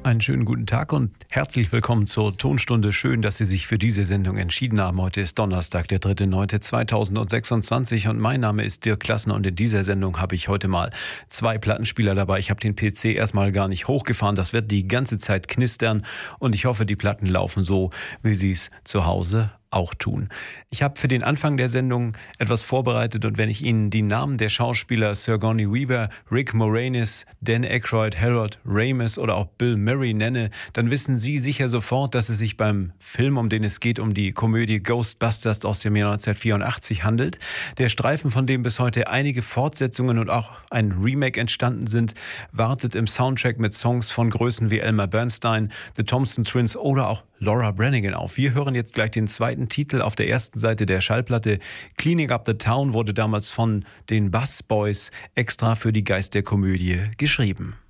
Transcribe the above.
Einen schönen guten Tag und herzlich willkommen zur Tonstunde. Schön, dass Sie sich für diese Sendung entschieden haben. Heute ist Donnerstag, der 3.9.2026 und mein Name ist Dirk Klassner und in dieser Sendung habe ich heute mal 2 Plattenspieler dabei. Ich habe den PC erstmal gar nicht hochgefahren. Das wird die ganze Zeit knistern und ich hoffe, die Platten laufen so, wie Sie es zu Hause auch tun. Ich habe für den Anfang der Sendung etwas vorbereitet und wenn ich Ihnen die Namen der Schauspieler Sigourney Weaver, Rick Moranis, Dan Aykroyd, Harold Ramis oder auch Bill Murray nenne, dann wissen Sie sicher sofort, dass es sich beim Film, um den es geht, um die Komödie Ghostbusters aus dem Jahr 1984 handelt. Der Streifen, von dem bis heute einige Fortsetzungen und auch ein Remake entstanden sind, wartet im Soundtrack mit Songs von Größen wie Elmer Bernstein, The Thompson Twins oder auch Laura Branigan auf. Wir hören jetzt gleich den zweiten Titel auf der ersten Seite der Schallplatte. Cleaning Up the Town wurde damals von den Bus Boys extra für die Geist der Komödie geschrieben.